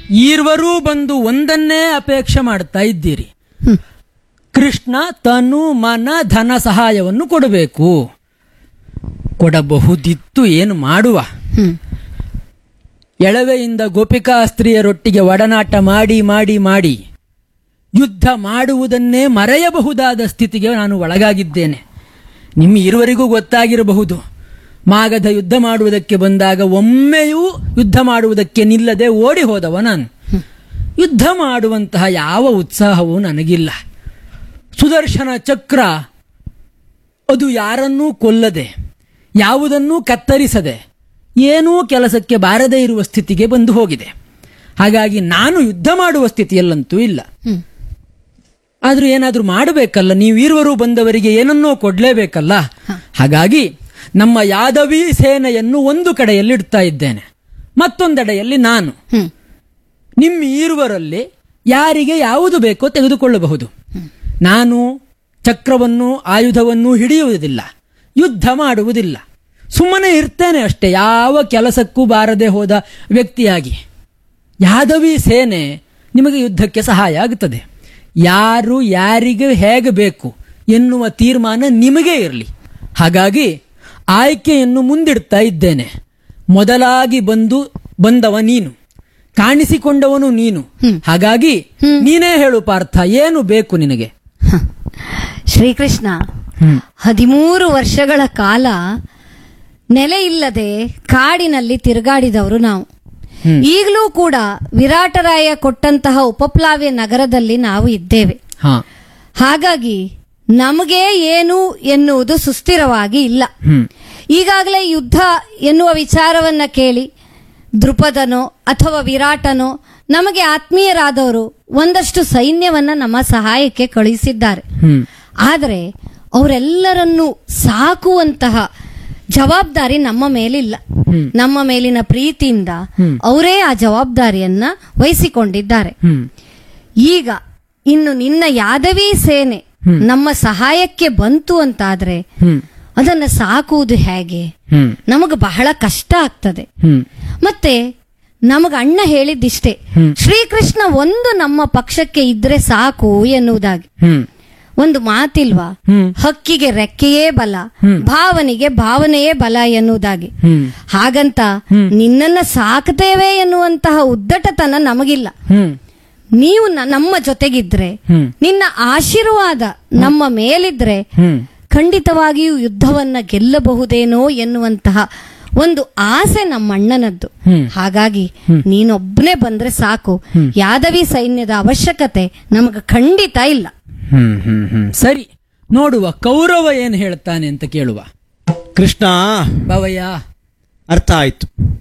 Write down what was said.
ಈರ್ವರೂ ಬಂದು ಒಂದನ್ನೇ ಅಪೇಕ್ಷೆ ಮಾಡ್ತಾ ಇದ್ದೀರಿ. ಹ್ಮ್. ಕೃಷ್ಣ ತನು ಮನ ಧನ ಸಹಾಯವನ್ನು ಕೊಡಬೇಕು. ಕೊಡಬಹುದಿತ್ತು, ಏನು ಮಾಡುವ. ಹ್ಮ್. ಎಳವೆಯಿಂದ ಗೋಪಿಕಾ ಸ್ತ್ರೀಯರೊಟ್ಟಿಗೆ ಒಡನಾಟ ಮಾಡಿ ಮಾಡಿ ಮಾಡಿ ಯುದ್ಧ ಮಾಡುವುದನ್ನೇ ಮರೆಯಬಹುದಾದ ಸ್ಥಿತಿಗೆ ನಾನು ಒಳಗಾಗಿದ್ದೇನೆ. ನಿಮ್ಮ ಇರುವರಿಗೂ ಗೊತ್ತಾಗಿರಬಹುದು. ಮಾಗಧ ಯುದ್ಧ ಮಾಡುವುದಕ್ಕೆ ಬಂದಾಗ ಒಮ್ಮೆಯೂ ಯುದ್ಧ ಮಾಡುವುದಕ್ಕೆ ನಿಲ್ಲದೆ ಓಡಿ ಹೋದವ ನಾನು. ಯುದ್ಧ ಮಾಡುವಂತಹ ಯಾವ ಉತ್ಸಾಹವೂ ನನಗಿಲ್ಲ. ಸುದರ್ಶನ ಚಕ್ರ ಅದು ಯಾರನ್ನೂ ಕೊಲ್ಲದೆ, ಯಾವುದನ್ನೂ ಕತ್ತರಿಸದೆ, ಏನೂ ಕೆಲಸಕ್ಕೆ ಬಾರದೇ ಇರುವ ಸ್ಥಿತಿಗೆ ಬಂದು ಹೋಗಿದೆ. ಹಾಗಾಗಿ ನಾನು ಯುದ್ಧ ಮಾಡುವ ಸ್ಥಿತಿಯಲ್ಲಂತೂ ಇಲ್ಲ. ಆದ್ರೂ ಏನಾದ್ರೂ ಮಾಡಬೇಕಲ್ಲ, ನೀವಿರುವರು ಬಂದವರಿಗೆ ಏನನ್ನೋ ಕೊಡ್ಲೇಬೇಕಲ್ಲ. ಹಾಗಾಗಿ ನಮ್ಮ ಯಾದವಿ ಸೇನೆಯನ್ನು ಒಂದು ಕಡೆಯಲ್ಲಿ ಇಡ್ತಾ ಇದ್ದೇನೆ, ಮತ್ತೊಂದೆಡೆಯಲ್ಲಿ ನಾನು. ನಿಮ್ಮ ಈರುವರಲ್ಲಿ ಯಾರಿಗೆ ಯಾವುದು ಬೇಕೋ ತೆಗೆದುಕೊಳ್ಳಬಹುದು. ನಾನು ಚಕ್ರವನ್ನು ಆಯುಧವನ್ನು ಹಿಡಿಯುವುದಿಲ್ಲ, ಯುದ್ಧ ಮಾಡುವುದಿಲ್ಲ, ಸುಮ್ಮನೆ ಇರ್ತೇನೆ ಅಷ್ಟೇ, ಯಾವ ಕೆಲಸಕ್ಕೂ ಬಾರದೆ ಹೋದ ವ್ಯಕ್ತಿಯಾಗಿ. ಯಾದವಿ ಸೇನೆ ನಿಮಗೆ ಯುದ್ಧಕ್ಕೆ ಸಹಾಯ ಆಗುತ್ತದೆ. ಯಾರು ಯಾರಿಗೆ ಹೇಗೆ ಬೇಕು ಎನ್ನುವ ತೀರ್ಮಾನ ನಿಮಗೇ ಇರಲಿ. ಹಾಗಾಗಿ ಆಯ್ಕೆಯನ್ನು ಮುಂದಿಡ್ತಾ ಇದ್ದೇನೆ. ಮೊದಲಾಗಿ ಬಂದವ ನೀನು, ಕಾಣಿಸಿಕೊಂಡವನು ನೀನು. ಹಾಗಾಗಿ ನೀನೇ ಹೇಳು ಪಾರ್ಥ, ಏನು ಬೇಕು ನಿನಗೆ? ಶ್ರೀಕೃಷ್ಣ, 13 ವರ್ಷಗಳ ಕಾಲ ನೆಲೆ ಇಲ್ಲದೆ ಕಾಡಿನಲ್ಲಿ ತಿರುಗಾಡಿದವರು ನಾವು. ಈಗಲೂ ಕೂಡ ವಿರಾಟರಾಯ ಕೊಟ್ಟಂತಹ ಉಪಪ್ಲಾವ್ಯ ನಗರದಲ್ಲಿ ನಾವು ಇದ್ದೇವೆ. ಹಾಗಾಗಿ ನಮಗೆ ಏನು ಎನ್ನುವುದು ಸುಸ್ಥಿರವಾಗಿ ಇಲ್ಲ. ಈಗಾಗಲೇ ಯುದ್ಧ ಎನ್ನುವ ವಿಚಾರವನ್ನ ಕೇಳಿ ದೃಪದನೋ ಅಥವಾ ವಿರಾಟನೋ ನಮಗೆ ಆತ್ಮೀಯರಾದವರು ಒಂದಷ್ಟು ಸೈನ್ಯವನ್ನ ನಮ್ಮ ಸಹಾಯಕ್ಕೆ ಕಳುಹಿಸಿದ್ದಾರೆ. ಆದರೆ ಅವರೆಲ್ಲರನ್ನೂ ಸಾಕುವಂತಹ ಜವಾಬ್ದಾರಿ ನಮ್ಮ ಮೇಲಿಲ್ಲ. ನಮ್ಮ ಮೇಲಿನ ಪ್ರೀತಿಯಿಂದ ಅವರೇ ಆ ಜವಾಬ್ದಾರಿಯನ್ನ ವಹಿಸಿಕೊಂಡಿದ್ದಾರೆ. ಈಗ ಇನ್ನು ನಿನ್ನ ಯಾದವಿ ಸೇನೆ ನಮ್ಮ ಸಹಾಯಕ್ಕೆ ಬಂತು ಅಂತಾದ್ರೆ ಅದನ್ನ ಸಾಕುವುದು ಹೇಗೆ? ನಮಗೆ ಬಹಳ ಕಷ್ಟ ಆಗ್ತದೆ. ಮತ್ತೆ ನಮಗ ಅಣ್ಣ ಹೇಳಿದ್ದಿಷ್ಟೇ, ಶ್ರೀಕೃಷ್ಣ ಒಂದು ನಮ್ಮ ಪಕ್ಷಕ್ಕೆ ಇದ್ರೆ ಸಾಕು ಎನ್ನುವುದಾಗಿ. ಒಂದು ಮಾತಿಲ್ವಾ, ಹಕ್ಕಿಗೆ ರೆಕ್ಕೆಯೇ ಬಲ, ಭಾವನೆಗೆ ಭಾವನೆಯೇ ಬಲ ಎನ್ನುವುದಾಗಿ. ಹಾಗಂತ ನಿನ್ನನ್ನ ಸಾಕ್ತೇವೆ ಎನ್ನುವಂತಹ ಉದ್ದಟತನ ನಮಗಿಲ್ಲ. ನೀವು ನಮ್ಮ ಜೊತೆಗಿದ್ರೆ, ನಿನ್ನ ಆಶೀರ್ವಾದ ನಮ್ಮ ಮೇಲಿದ್ರೆ ಖಂಡಿತವಾಗಿಯೂ ಯುದ್ಧವನ್ನ ಗೆಲ್ಲಬಹುದೇನೋ ಎನ್ನುವಂತಹ ಒಂದು ಆಸೆ ನಮ್ಮ ಅಣ್ಣನದ್ದು. ಹಾಗಾಗಿ ನೀನೊಬ್ಬನೇ ಬಂದ್ರೆ ಸಾಕು, ಯಾದವಿ ಸೈನ್ಯದ ಅವಶ್ಯಕತೆ ನಮಗ ಖಂಡಿತ ಇಲ್ಲ. ಸರಿ, ನೋಡುವ ಕೌರವ ಏನು ಹೇಳ್ತಾನೆ ಅಂತ ಕೇಳುವ. ಕೃಷ್ಣ, ಬಾವಯ್ಯ, ಅರ್ಥ ಆಯ್ತು.